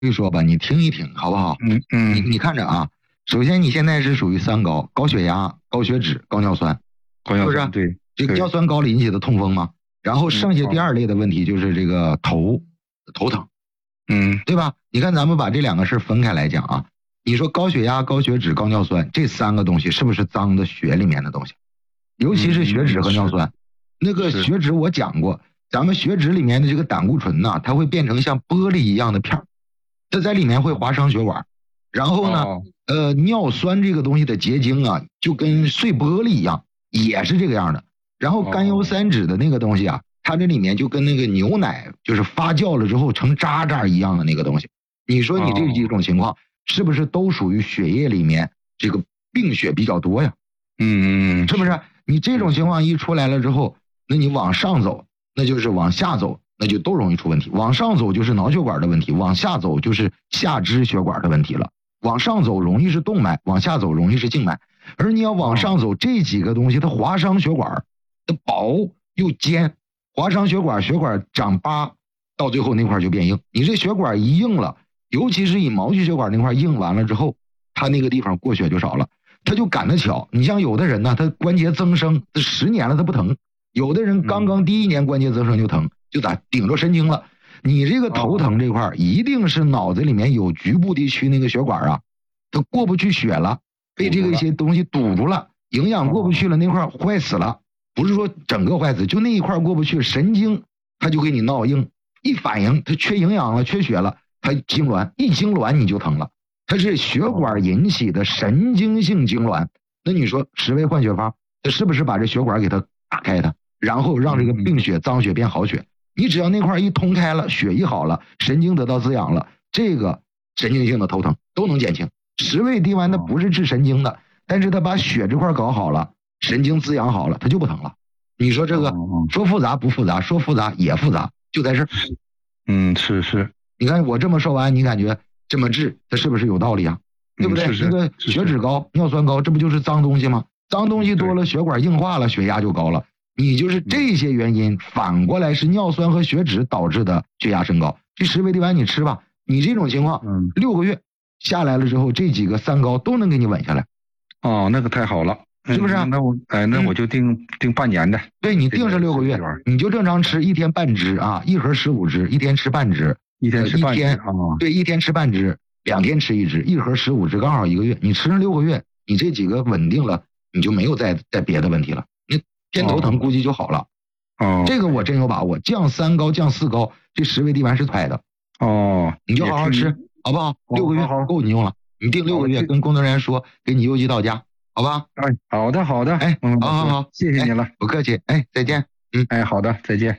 所以说吧，你听一听好不好？你看着啊，首先你现在是属于三高：高血压、高血脂、高尿酸， 是不是？ 对，这个尿酸高了引起的痛风嘛。然后剩下第二类的问题就是这个头疼，对吧？你看咱们把这两个事分开来讲啊，你说高血压、高血脂、高尿酸这三个东西是不是脏的血里面的东西？尤其是血脂和尿酸，那个血脂我讲过，咱们血脂里面的这个胆固醇呐，它会变成像玻璃一样的片儿，它在里面会划伤血管。然后呢，尿酸这个东西的结晶啊，就跟碎玻璃一样，也是这个样的。然后甘油三酯的那个东西啊，它这里面就跟那个牛奶就是发酵了之后成渣渣一样的那个东西。你说你这几种情况是不是都属于血液里面这个病血比较多呀？是不是？你这种情况一出来了之后，那你往上走，那就是往下走，那就都容易出问题。往上走就是脑血管的问题，往下走就是下肢血管的问题了。往上走容易是动脉，往下走容易是静脉。而你要往上走，这几个东西它划伤血管，它薄又尖，划伤血管，血管长疤，到最后那块就变硬。你这血管一硬了，尤其是以毛细血管那块硬完了之后，它那个地方过血就少了，它就赶得巧。你像有的人呢，他关节增生，10年了他不疼；有的人刚刚第1年关节增生就疼，就咋顶着神经了。你这个头疼这块一定是脑子里面有局部地区那个血管啊，它过不去血了，被这个一些东西堵住了，营养过不去了，那块坏死了。不是说整个坏死，就那一块过不去，神经它就给你闹硬，一反应它缺营养了，缺血了，它痉挛，一痉挛你就疼了。它是血管引起的神经性痉挛。那你说10味换血方，它是不是把这血管给它打开它，然后让这个病血脏血变好血？你只要那块一通开了，血一好了，神经得到滋养了，这个神经性的头疼都能减轻。10味地丸它不是治神经的，但是它把血这块搞好了，神经滋养好了，它就不疼了。你说这个说复杂不复杂，说复杂也复杂，就在这儿。 是。 你看我这么说完，你感觉这么治，它是不是有道理啊？对不对？那个血脂高、尿酸高，这不就是脏东西吗？脏东西多了，血管硬化了，血压就高了。你就是这些原因，反过来是尿酸和血脂导致的血压升高。这10味地丸你吃吧，你这种情况6个月下来了之后，这几个3高都能给你稳下来。 那个太好了， 是不是？ 那我就定半年的。 对，你定是6个月，你就正常吃，1天半支啊，1盒15支，一天吃半支， 一天吃半支对，一天吃半支，2天吃1支，1盒15支，刚好1个月。你吃上6个月，你这几个稳定了，你就没有再别的问题了。你偏头疼估计就好了。这个我真有把握，降3高降4高，这10味地丸是快的。你就好好吃，好不好？6个月够你用了，你定6个月，跟工作人员说，给你邮寄到家，好吧？ 好的。好，谢谢你了， 不客气。再见。 好的，再见。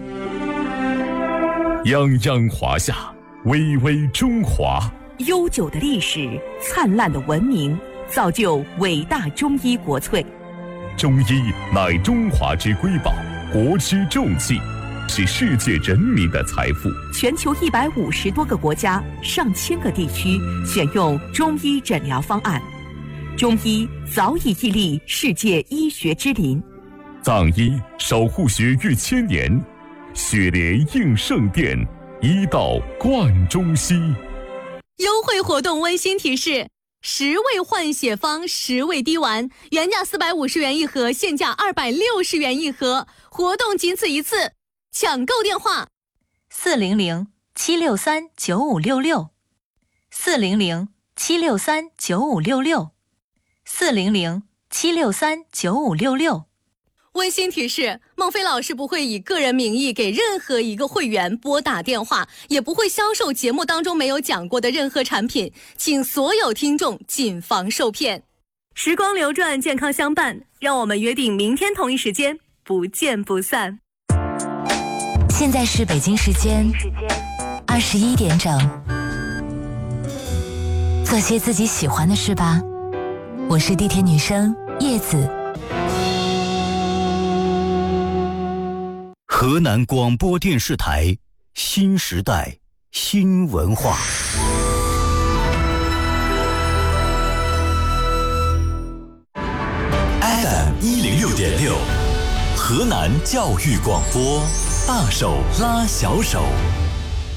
泱泱华夏，巍巍中华。 悠久的历史，灿烂的文明，造就伟大中医国粹。 中医乃中华之瑰宝，国之重器，是世界人民的财富。 全球150多个国家、上千个地区选用中医诊疗方案，中医早已屹立世界医学之林。 藏医守护血域1000年，血联应圣殿，医道贯中西。 优惠活动温馨提示：10味换血方10味滴丸，原价450元一盒，现价260元一盒，活动仅此一次，抢购电话 400-763-9566，400-763-9566，400-763-9566。 温馨提示：孟非老师不会以个人名义给任何一个会员拨打电话，也不会销售节目当中没有讲过的任何产品，请所有听众谨防受骗。时光流转，健康相伴，让我们约定明天同一时间不见不散。 现在是北京时间21点整，做些自己喜欢的事吧。我是地铁女生叶子。 河南广播电视台新时代新文化。FM106.6，河南教育广播，大手拉小手。